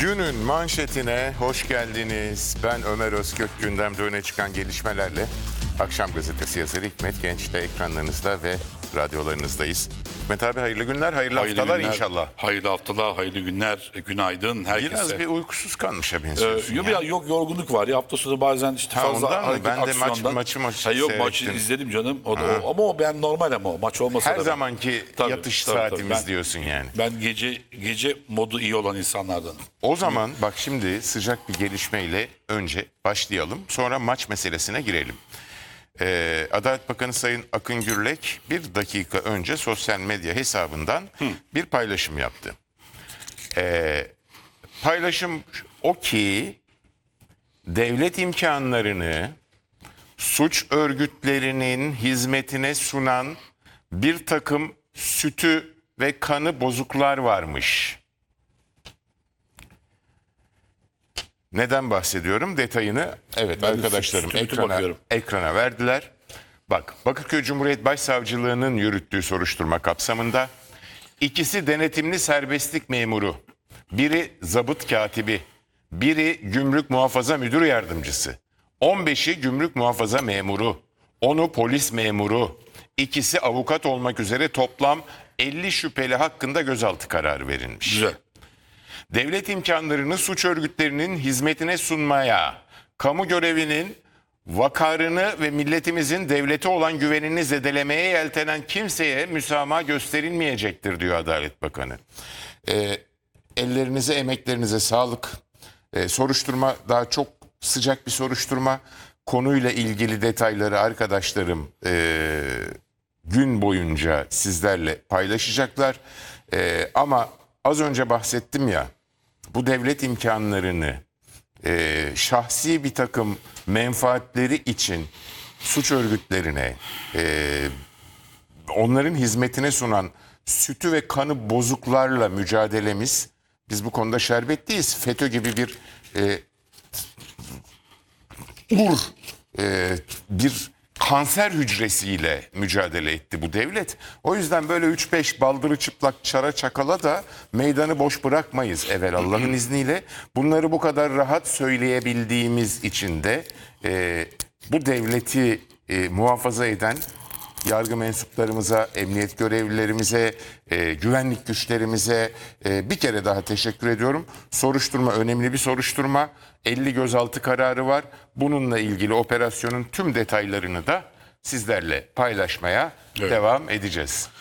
Günün manşetine hoş geldiniz. Ben Ömer Özkök, gündemde öne çıkan gelişmelerle Akşam Gazetesi yazarı Hikmet Genç'te ekranlarınızda ve radyolarınızdayız. Hikmet abi, hayırlı günler, hayırlı haftalar günler, inşallah. Hayırlı haftalar, hayırlı günler, günaydın herkese. Biraz bir uykusuz kalmışa benziyorsun ya. Biraz yok, yorgunluk var ya, hafta sonu bazen işte fazla ondan mı? hareket, Ben de aksiyondan. maçı Yok, maçı seyrettim. izledim canım. Ama o ben normal, ama o maç olmasa Her da. zamanki Tabii, yatış tabii. saatimiz Ben- diyorsun yani. Ben gece modu iyi olan insanlardanım. O zaman bak, şimdi sıcak bir gelişmeyle önce başlayalım. Sonra maç meselesine girelim. Adalet Bakanı Sayın Akın Gürlek bir dakika önce sosyal medya hesabından bir paylaşım yaptı. Paylaşım o ki devlet imkanlarını suç örgütlerinin hizmetine sunan bir takım sütü ve kanı bozuklar varmış. Neden bahsediyorum? Detayını arkadaşlarım sütü bakıyorum. ekrana verdiler. Bak, Bakırköy Cumhuriyet Başsavcılığı'nın yürüttüğü soruşturma kapsamında ikisi denetimli serbestlik memuru, biri zabıt katibi, biri gümrük muhafaza müdür yardımcısı, 15'i gümrük muhafaza memuru, 10'u polis memuru, ikisi avukat olmak üzere toplam 50 şüpheli hakkında gözaltı kararı verilmiş. Güzel. Devlet imkanlarını suç örgütlerinin hizmetine sunmaya, kamu görevinin vakarını ve milletimizin devlete olan güvenini zedelemeye yeltenen kimseye müsamaha gösterilmeyecektir diyor Adalet Bakanı. Ellerinize, emeklerinize sağlık. Soruşturma daha çok sıcak bir soruşturma. Konuyla ilgili detayları arkadaşlarım gün boyunca sizlerle paylaşacaklar. Ama az önce bahsettim ya, bu devlet imkanlarını şahsi bir takım menfaatleri için suç örgütlerine, onların hizmetine sunan sütü ve kanı bozuklarla mücadelemiz, biz bu konuda şerbetliyiz. FETÖ gibi bir kanser hücresiyle mücadele etti bu devlet. O yüzden böyle 3-5 baldırı çıplak çara çakala da meydanı boş bırakmayız evvel Allah'ın izniyle. Bunları bu kadar rahat söyleyebildiğimiz için de bu devleti muhafaza eden yargı mensuplarımıza, emniyet görevlilerimize, güvenlik güçlerimize bir kere daha teşekkür ediyorum. Soruşturma önemli bir soruşturma. 50 gözaltı kararı var. Bununla ilgili operasyonun tüm detaylarını da sizlerle paylaşmaya devam edeceğiz.